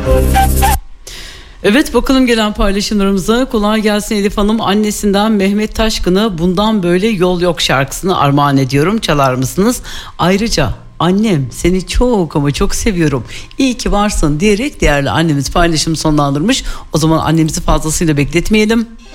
Evet, bakalım gelen paylaşımlarımıza. Kolay gelsin Elif Hanım. Annesinden Mehmet Taşkın'a Bundan Böyle Yol Yok şarkısını armağan ediyorum. Çalar mısınız? Ayrıca annem seni çok ama çok seviyorum, İyi ki varsın diyerek değerli annemiz paylaşımı sonlandırmış. O zaman annemizi fazlasıyla bekletmeyelim.